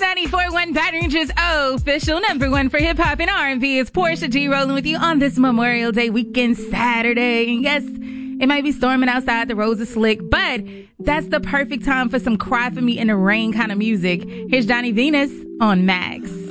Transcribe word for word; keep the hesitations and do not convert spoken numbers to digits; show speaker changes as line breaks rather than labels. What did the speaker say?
ninety-four point one Baton Rouge's official number one for hip hop and R and B is Portia G rolling with you on this Memorial Day weekend Saturday. And yes, it might be storming outside, the roads are slick, but that's the perfect time for some cry for me in the rain kind of music. Here's Johnny Venus on Max.